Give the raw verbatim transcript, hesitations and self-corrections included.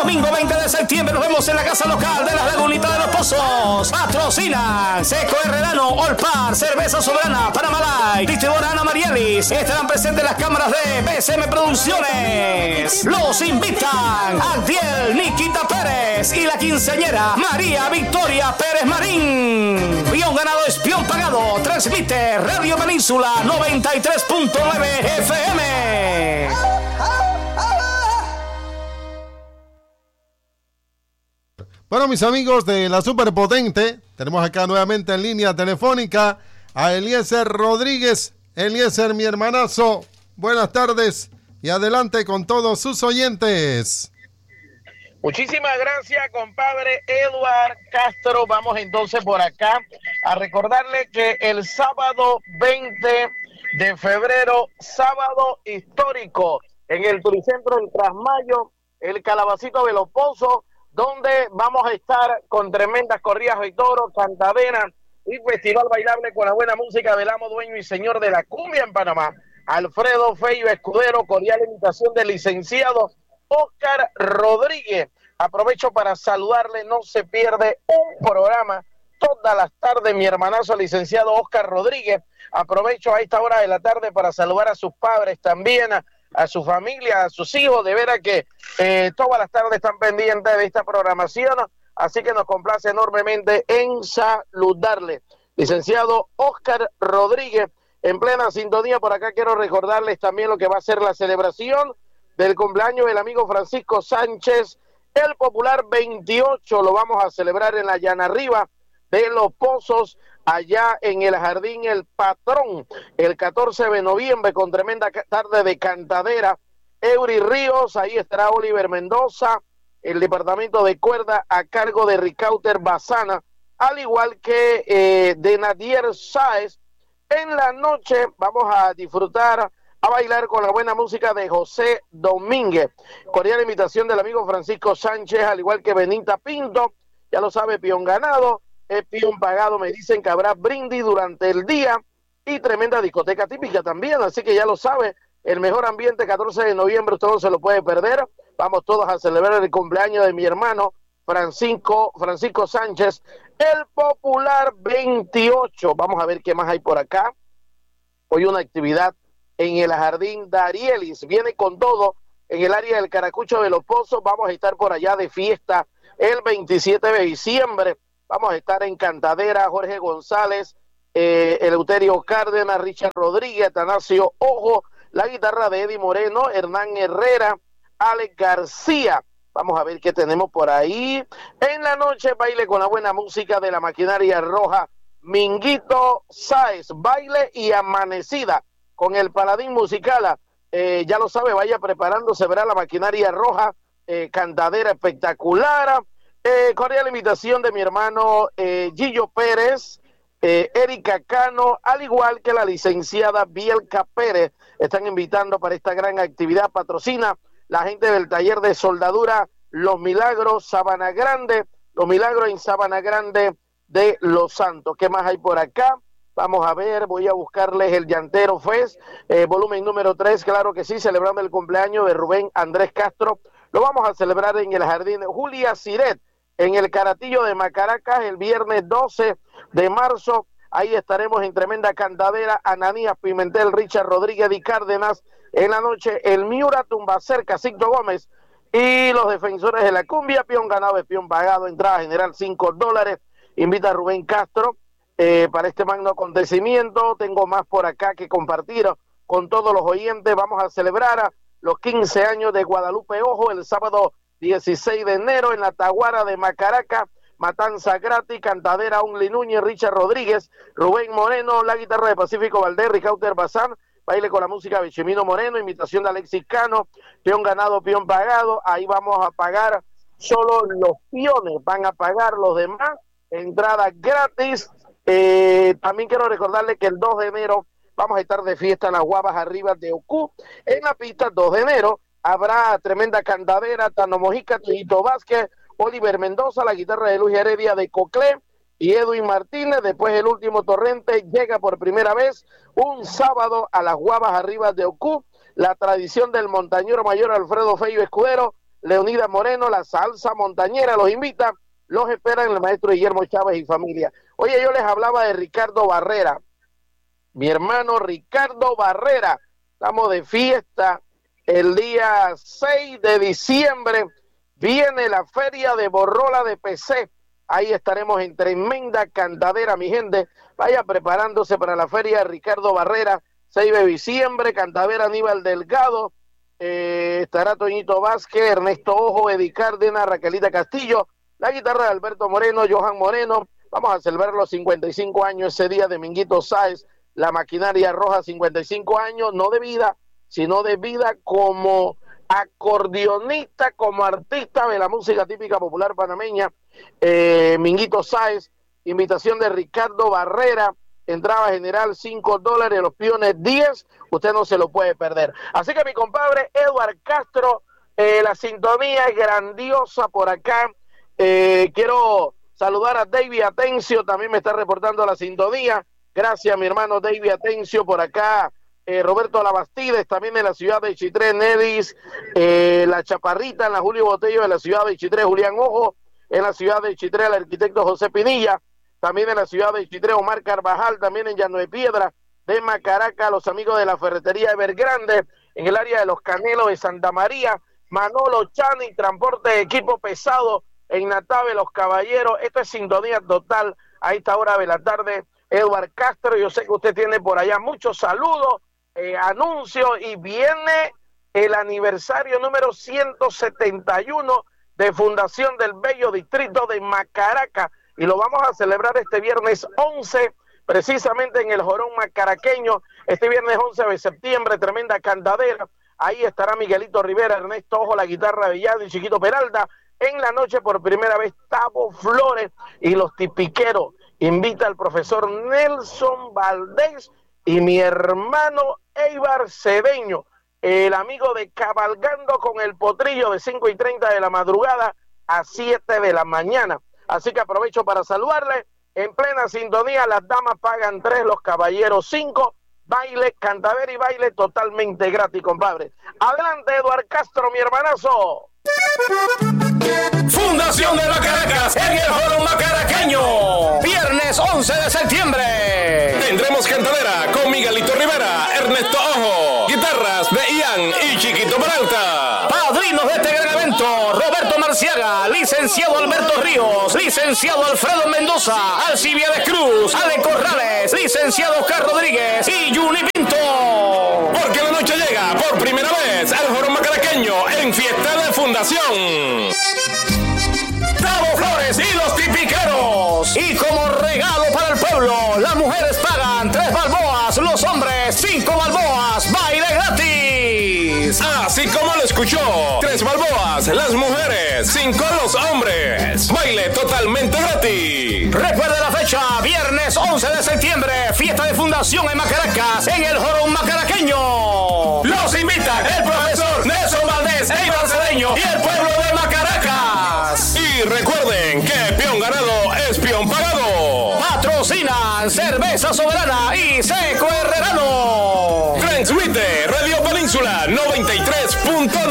Domingo veinte de septiembre nos vemos en la casa local de las Lagunitas de los Pozos. Patrocinan Seco Herrerano, Olpar, Cerveza Soberana, Panamalay, distribuidora Ana Marielis. Estarán presentes las cámaras de B S M Producciones. Los invitan Abdiel Nikita Pérez y la quinceañera María Victoria Pérez Marín. Pion ganado es pion pagado. Transmite Radio Península noventa y tres punto nueve F M. Bueno, mis amigos de la Superpotente, tenemos acá nuevamente en línea telefónica a Eliezer Rodríguez. Eliezer, mi hermanazo, buenas tardes y adelante con todos sus oyentes. Muchísimas gracias, compadre Eduard Castro. Vamos entonces por acá a recordarle que el sábado veinte de febrero, sábado histórico, en el Turicentro del Trasmayo, el Calabacito de los Pozos, donde vamos a estar con tremendas corridas de toros, cantadera y festival bailable con la buena música del amo, dueño y señor de la cumbia en Panamá, Alfredo Feyo Escudero. Cordial invitación del licenciado Oscar Rodríguez. Aprovecho para saludarle, no se pierde un programa todas las tardes, mi hermanazo licenciado Oscar Rodríguez. Aprovecho a esta hora de la tarde para saludar a sus padres también, a, a su familia, a sus hijos. De veras que eh, todas las tardes están pendientes de esta programación, así que nos complace enormemente en saludarle. Licenciado Oscar Rodríguez, en plena sintonía. Por acá quiero recordarles también lo que va a ser la celebración del cumpleaños del amigo Francisco Sánchez, el popular veintiocho. Lo vamos a celebrar en la llana arriba de Los Pozos, allá en el Jardín El Patrón, el catorce de noviembre, con tremenda tarde de cantadera. Eury Ríos, ahí estará Oliver Mendoza, el departamento de cuerda a cargo de Ricauter Bazana, al igual que eh, de Nadier Sáez. En la noche vamos a disfrutar, a bailar con la buena música de José Domínguez. Cordial invitación del amigo Francisco Sánchez, al igual que Benita Pinto. Ya lo sabe, peón ganado, es peón pagado. Me dicen que habrá brindis durante el día y tremenda discoteca típica también, así que ya lo sabe, el mejor ambiente, catorce de noviembre, usted no se lo puede perder. Vamos todos a celebrar el cumpleaños de mi hermano Francisco, Francisco Sánchez, el popular veintiocho. Vamos a ver qué más hay por acá. Hoy una actividad en el Jardín Darielis, viene con todo en el área del Caracucho de los Pozos. Vamos a estar por allá de fiesta el veintisiete de diciembre. Vamos a estar en Cantadera, Jorge González, eh, Eleuterio Cárdenas, Richard Rodríguez, Atanasio Ojo, la guitarra de Eddie Moreno, Hernán Herrera, Alex García. Vamos a ver qué tenemos por ahí. En la noche, baile con la buena música de la maquinaria roja, Minguito Sáez, baile y amanecida con el Paladín Musical. Eh, ya lo sabe, vaya preparándose, verá la maquinaria roja, eh, cantadera espectacular. Eh, cordial invitación de mi hermano eh, Gillo Pérez, eh, Erika Cano, al igual que la licenciada Bielka Pérez. Están invitando para esta gran actividad. Patrocina la gente del taller de soldadura Los Milagros, Sabana Grande, Los Milagros en Sabana Grande de Los Santos. ¿Qué más hay por acá? Vamos a ver, voy a buscarles el Llantero Fest, eh, volumen número tres, claro que sí, celebrando el cumpleaños de Rubén Andrés Castro. Lo vamos a celebrar en el Jardín Julia Siret, en el Caratillo de Macaracas, el viernes doce de marzo. Ahí estaremos en tremenda cantadera. Ananías Pimentel, Richard Rodríguez y Cárdenas. En la noche, el Miura Tumbacer, Casito Gómez y los defensores de la cumbia. Peón ganado es peón pagado. Entrada general cinco dólares. Invita a Rubén Castro eh, para este magno acontecimiento. Tengo más por acá que compartir con todos los oyentes. Vamos a celebrar los quince años de Guadalupe Ojo el sábado dieciséis de enero en la Taguara de Macaracas. Matanza gratis, cantadera Unli Núñez, Richard Rodríguez, Rubén Moreno, la guitarra de Pacífico Valdés, Ricauter Bazán, baile con la música de Chimino Moreno, invitación de Alexis Cano, peón ganado, peón pagado. Ahí vamos a pagar solo los peones, van a pagar los demás, entrada gratis. Eh, también quiero recordarle que el dos de enero vamos a estar de fiesta en las Guavas arriba de Ocú, en la pista dos de enero, habrá tremenda cantadera, Tano Mojica, Tuyito Vázquez, Oliver Mendoza, la guitarra de Luis Heredia de Coclé y Edwin Martínez. Después el último torrente llega por primera vez un sábado a las Guavas arriba de Ocú, la tradición del montañero mayor Alfredo Feyo Escudero, Leonida Moreno, la salsa montañera los invita, los esperan el maestro Guillermo Chávez y familia. Oye, yo les hablaba de Ricardo Barrera, mi hermano Ricardo Barrera, estamos de fiesta el día seis de diciembre, viene la feria de Borrola de P C, ahí estaremos en tremenda cantadera, mi gente, vaya preparándose para la feria de Ricardo Barrera, seis de diciembre, cantadera Aníbal Delgado, eh, estará Toñito Vázquez, Ernesto Ojo, Eddie Cárdenas, Raquelita Castillo, la guitarra de Alberto Moreno, Johan Moreno, vamos a celebrar los cincuenta y cinco años ese día de Minguito Sáez, la maquinaria roja, cincuenta y cinco años, no de vida, sino de vida como acordeonista, como artista de la música típica popular panameña, eh, Minguito Sáez, invitación de Ricardo Barrera, entrada general cinco dólares, los piones diez, usted no se lo puede perder. Así que mi compadre Eduard Castro, eh, la sintonía es grandiosa por acá, eh, quiero saludar a David Atencio, también me está reportando la sintonía, gracias mi hermano David Atencio por acá, Eh, Roberto Labastides, también en la ciudad de Chitré, Nedis, eh, La Chaparrita, en la Julio Botello, en la ciudad de Chitré, Julián Ojo, en la ciudad de Chitré, el arquitecto José Pinilla, también en la ciudad de Chitré, Omar Carvajal, también en Llano de Piedra, de Macaraca, los amigos de la ferretería Evergrande, en el área de Los Canelos de Santa María, Manolo Chani, transporte de equipo pesado, en Natave, Los Caballeros, esto es sintonía total a esta hora de la tarde, Eduard Castro, yo sé que usted tiene por allá muchos saludos, Eh, anuncio y viene el aniversario número ciento setenta y uno de fundación del bello distrito de Macaraca y lo vamos a celebrar este viernes once precisamente en el Jorón Macaraqueño, este viernes once de septiembre, tremenda cantadera, ahí estará Miguelito Rivera, Ernesto Ojo, la guitarra de Villado y Chiquito Peralta, en la noche por primera vez Tavo Flores y los tipiqueros, invita al profesor Nelson Valdés y mi hermano Eibar Cedeño, el amigo de Cabalgando con el Potrillo de cinco y treinta de la madrugada a siete de la mañana. Así que aprovecho para saludarle. En plena sintonía, las damas pagan tres, los caballeros cinco. Baile, cantadera y baile totalmente gratis, compadre. Adelante, Eduard Castro, mi hermanazo. Fundación de Macaracas en el Foro Macaraqueño. Viernes once de septiembre. Tendremos cantadera con Miguelito Rivera, Ernesto Ojo, guitarras de Ian y Chiquito Peralta. Padrinos de este gran evento: Roberto Marciaga, licenciado Alberto Ríos, licenciado Alfredo Mendoza, Alcibiades Cruz, Ale Corrales, licenciado Oscar Rodríguez y Juni Pinto. Porque la noche llega por primera vez al Foro Macaraqueño en fiesta de fundación. Tavo Flores y los tipiqueros. Y como regalo para el pueblo, las mujeres pagan tres balboas, los hombres cinco balboas, baile gratis. Así como lo escuchó, tres balboas, las mujeres, cinco los hombres, baile totalmente gratis. Recuerde la fecha, viernes once de septiembre, fiesta de fundación en Macaracas, en el Jorón Macaraqueño. Los invitan el profesor Nelson Valdés, Eibar Cedeño y el pueblo de Macaracas. Y recuerden que peón ganado es peón pagado. Patrocinan Cerveza Soberana y Seco Herrerano. Transmite Radio Península noventa y tres punto nueve.